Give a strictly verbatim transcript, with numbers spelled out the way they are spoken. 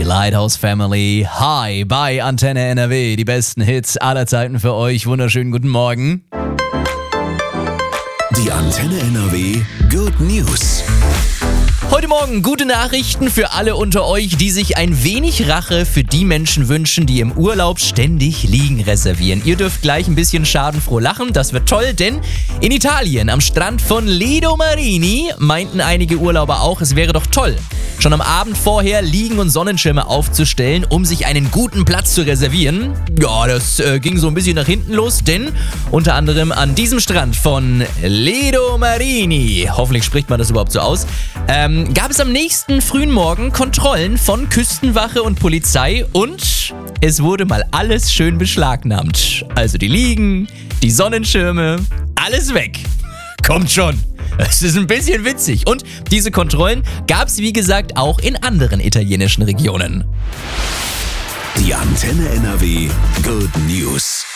die Lighthouse Family. Hi bei Antenne N R W, die besten Hits aller Zeiten für euch. Wunderschönen guten Morgen. Die Antenne N R W Good News. Heute Morgen gute Nachrichten für alle unter euch, die sich ein wenig Rache für die Menschen wünschen, die im Urlaub ständig Liegen reservieren. Ihr dürft gleich ein bisschen schadenfroh lachen, das wird toll, denn in Italien am Strand von Lido Marini meinten einige Urlauber auch, es wäre doch toll, schon am Abend vorher Liegen und Sonnenschirme aufzustellen, um sich einen guten Platz zu reservieren. Ja, das äh, ging so ein bisschen nach hinten los, denn unter anderem an diesem Strand von Lido Marini, hoffentlich spricht man das überhaupt so aus, ähm, gab es am nächsten frühen Morgen Kontrollen von Küstenwache und Polizei und es wurde mal alles schön beschlagnahmt. Also die Liegen, die Sonnenschirme, alles weg. Kommt schon. Es ist ein bisschen witzig. Und diese Kontrollen gab es, wie gesagt, auch in anderen italienischen Regionen. Die Antenne N R W Good News.